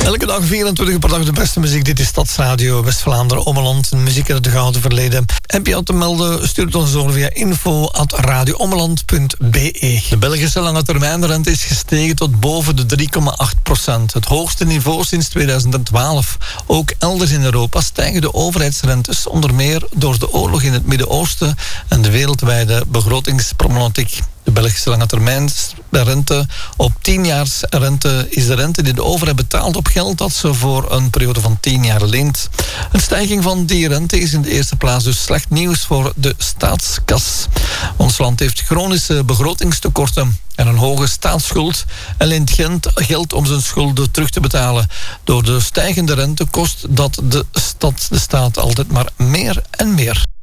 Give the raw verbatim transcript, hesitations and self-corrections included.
Elke dag vierentwintig uur per dag de beste muziek. Dit is Stadsradio West-Vlaanderen, Ommeland. Muziek uit het gouden verleden. Heb je al te melden? Stuur het ons door via info at radioommeland punt be. De Belgische lange termijnrente is gestegen tot boven de drie komma acht procent. Het hoogste niveau sinds tweeduizend twaalf. Ook elders in Europa stijgen de overheidsrentes, onder meer door de oorlog in het Midden-Oosten en de wereldwijde begrotingsproblematiek. De Belgische lange termijn rente op tienjaars rente is de rente die de overheid betaalt op geld dat ze voor een periode van tien jaar leent. Een stijging van die rente is in de eerste plaats dus slecht nieuws voor de staatskas. Ons land heeft chronische begrotingstekorten en een hoge staatsschuld en leent geld om zijn schulden terug te betalen. Door de stijgende rente kost dat de stad de staat altijd maar meer en meer.